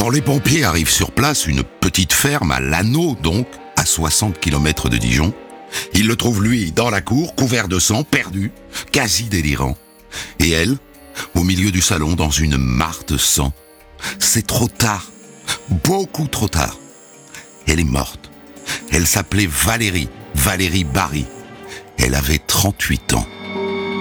Quand les pompiers arrivent sur place, une petite ferme à Lanneau donc, à 60 km de Dijon, ils le trouvent lui dans la cour, couvert de sang, perdu, quasi délirant. Et elle, au milieu du salon, dans une mare de sang. C'est trop tard, beaucoup trop tard. Elle est morte. Elle s'appelait Valérie Barry. Elle avait 38 ans.